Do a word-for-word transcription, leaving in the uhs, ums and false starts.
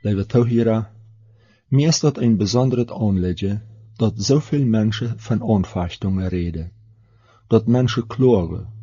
Lieve Toehörer, mir ist das ein besonderes Anliegen, dass so viele Menschen von Anfechtungen reden, dass Menschen klagen,